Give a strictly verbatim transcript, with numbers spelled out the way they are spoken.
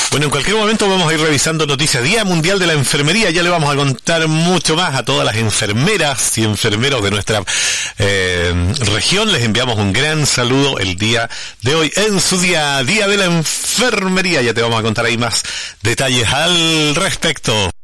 Bueno, en cualquier momento vamos a ir revisando noticias. Día Mundial de la Enfermería. Ya le vamos a contar mucho más a todas las enfermeras y enfermeros de nuestra eh, región. Les enviamos un gran saludo el día de hoy en su día, Día de la Enfermería. Ya te vamos a contar ahí más detalles al respecto.